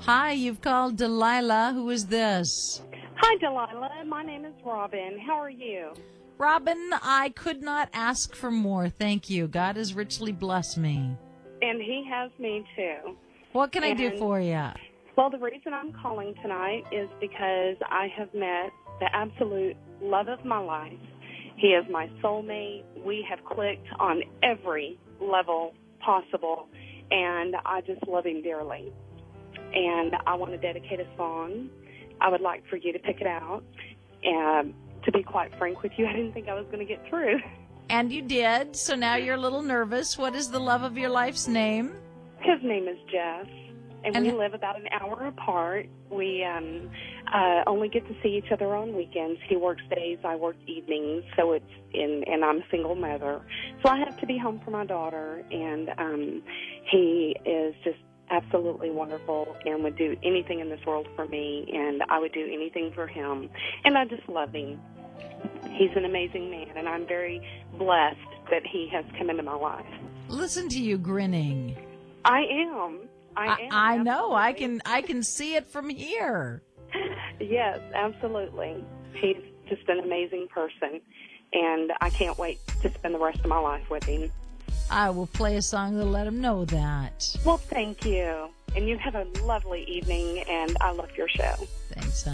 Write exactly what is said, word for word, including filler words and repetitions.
Hi, you've called Delilah. Who is this? Hi, Delilah. My name is Robin. How are you? Robin, I could not ask for more. Thank you. God has richly blessed me. And he has me too. What can I and, do for you? Well, the reason I'm calling tonight is because I have met the absolute love of my life. He is my soulmate. We have clicked on every level possible, and I just love him dearly. And I want to dedicate a song. I would like for you to pick it out. And to be quite frank with you, I didn't think I was going to get through. And you did, so now you're a little nervous. What is the love of your life's name? His name is Jeff, and, And- we live about an hour apart. We um, uh, only get to see each other on weekends. He works days, I work evenings, so it's in, and I'm a single mother. So I have to be home for my daughter, and um, he is just absolutely wonderful and would do anything in this world for me, and I would do anything for him. And I just love him. He's an amazing man, and I'm very blessed that he has come into my life. Listen to you grinning. I am. I am. I, I know. I absolutely. can I can see it from here. Yes, absolutely. He's just an amazing person, and I can't wait to spend the rest of my life with him. I will play a song to let him know that. Well, thank you. And you have a lovely evening, and I love your show.